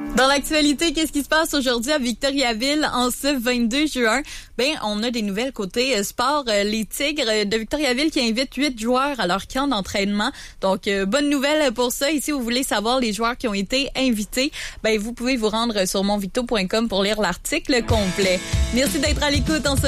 Dans l'actualité, qu'est-ce qui se passe aujourd'hui à Victoriaville en ce 22 juin? On a des nouvelles côté sport. Les Tigres de Victoriaville qui invitent 8 joueurs à leur camp d'entraînement. Donc, bonne nouvelle pour ça. Et si vous voulez savoir les joueurs qui ont été invités, vous pouvez vous rendre sur monvicto.com pour lire l'article complet. Merci d'être à l'écoute en ce